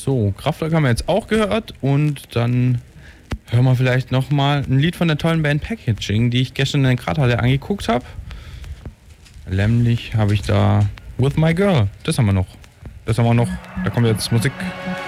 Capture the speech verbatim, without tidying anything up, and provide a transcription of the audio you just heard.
So, Kraftwerk haben wir jetzt auch gehört und dann hören wir vielleicht nochmal ein Lied von der tollen Band Packaging, die ich gestern in der Krathalle angeguckt habe. Nämlich habe ich da With My Girl, das haben wir noch. Das haben wir noch, da kommt jetzt Musik.